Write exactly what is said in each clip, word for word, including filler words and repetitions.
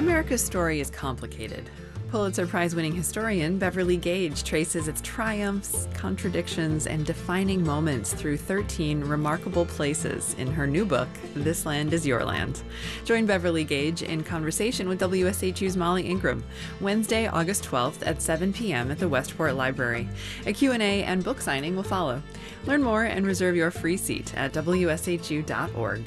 America's story is complicated. Pulitzer Prize-winning historian Beverly Gage traces its triumphs, contradictions, and defining moments through thirteen remarkable places in her new book, This Land Is Your Land. Join Beverly Gage in conversation with W S H U's Molly Ingram, Wednesday, August twelfth at seven p.m. at the Westport Library. A Q and A and book signing will follow. Learn more and reserve your free seat at W S H U dot org.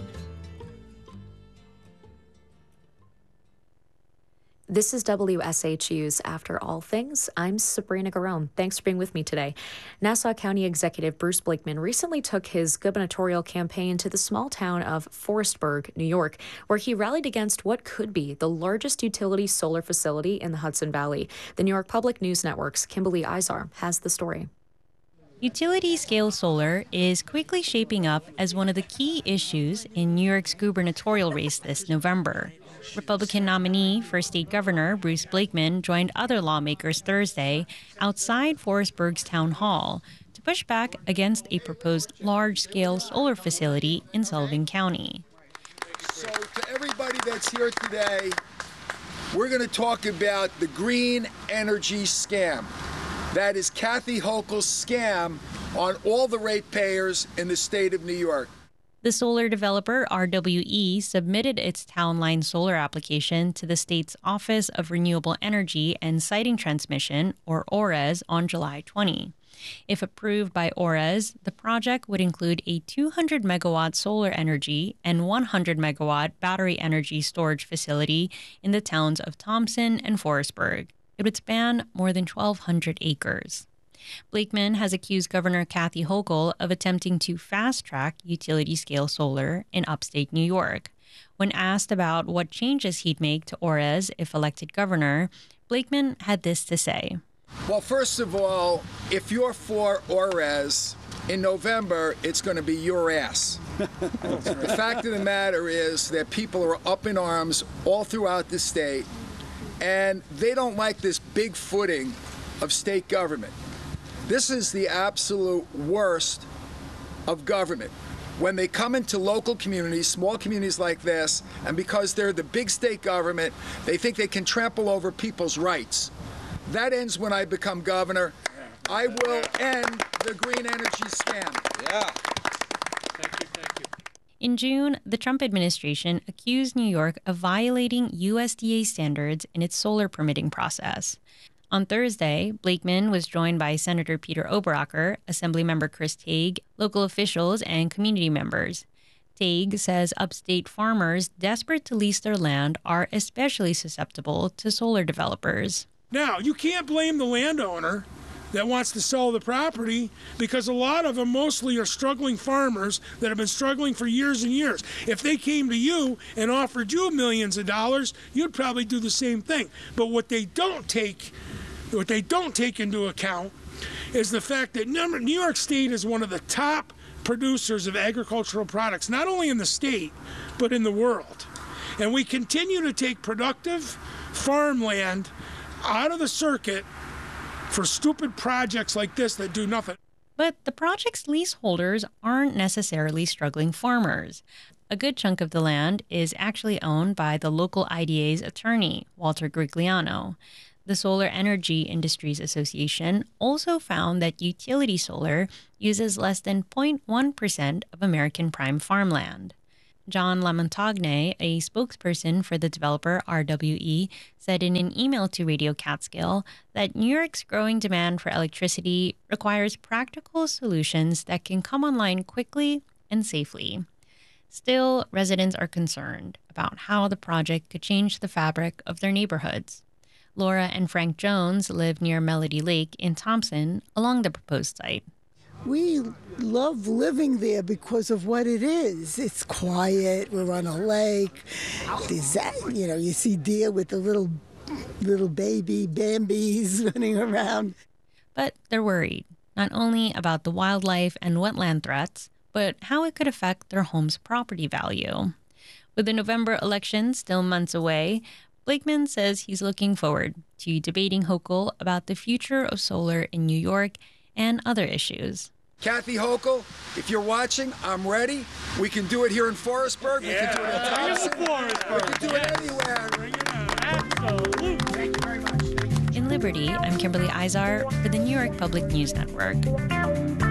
This is W S H U's After All Things. I'm Sabrina Garone. Thanks for being with me today. Nassau County Executive Bruce Blakeman recently took his gubernatorial campaign to the small town of Forestburg, New York, where he rallied against what could be the largest utility solar facility in the Hudson Valley. The New York Public News Network's Kimberly Izar has the story. Utility-scale solar is quickly shaping up as one of the key issues in New York's gubernatorial race this November. Republican nominee for state governor Bruce Blakeman joined other lawmakers Thursday outside Forestburg's town hall to push back against a proposed large-scale solar facility in Sullivan County. So to everybody that's here today, we're going to talk about the green energy scam. That is Kathy Hochul's scam on all the ratepayers in the state of New York. The solar developer R W E submitted its town line solar application to the state's Office of Renewable Energy and Siting Transmission, or O R E S, on July twentieth. If approved by O R E S, the project would include a two hundred megawatt solar energy and one hundred megawatt battery energy storage facility in the towns of Thompson and Forestburg. It would span more than twelve hundred acres. Blakeman has accused Governor Kathy Hochul of attempting to fast-track utility-scale solar in upstate New York. When asked about what changes he'd make to O R E S if elected governor, Blakeman had this to say. Well, first of all, if you're for O R E S, in November, it's going to be your ass. The fact of the matter is that people are up in arms all throughout the state, and they don't like this big footing of state government. This is the absolute worst of government. When they come into local communities, small communities like this, and because they're the big state government, they think they can trample over people's rights. That ends when I become governor. I will end the green energy scam. Yeah. Thank you, thank you. In June, the Trump administration accused New York of violating U S D A standards in its solar permitting process. On Thursday, Blakeman was joined by Senator Peter Oberacker, Assemblymember Chris Tague, local officials, and community members. Tague says upstate farmers desperate to lease their land are especially susceptible to solar developers. Now, you can't blame the landowner that wants to sell the property, because a lot of them mostly are struggling farmers that have been struggling for years and years. If they came to you and offered you millions of dollars, you'd probably do the same thing. But what they don't take, what they don't take into account is the fact that New York State is one of the top producers of agricultural products, not only in the state, but in the world. And we continue to take productive farmland out of the circuit for stupid projects like this that do nothing. But the project's leaseholders aren't necessarily struggling farmers. A good chunk of the land is actually owned by the local I D A's attorney, Walter Grigliano. The Solar Energy Industries Association also found that utility solar uses less than zero point one percent of American prime farmland. John Lamontagne, a spokesperson for the developer R W E, said in an email to Radio Catskill that New York's growing demand for electricity requires practical solutions that can come online quickly and safely. Still, residents are concerned about how the project could change the fabric of their neighborhoods. Laura and Frank Jones live near Melody Lake in Thompson along the proposed site. We love living there because of what it is. It's quiet. We're on a lake. There's that, you know, you see deer with the little, little baby Bambis running around. But they're worried, not only about the wildlife and wetland threats, but how it could affect their home's property value. With the November election still months away, Blakeman says he's looking forward to debating Hochul about the future of solar in New York and other issues. Kathy Hochul, if you're watching, I'm ready. We can do it here in Forestburg. We Yeah. can do it in Thompson. Bring it to Forestburg. We can do it anywhere. Bring it Liberty, I'm Kimberly Izar for the New York Public News Network.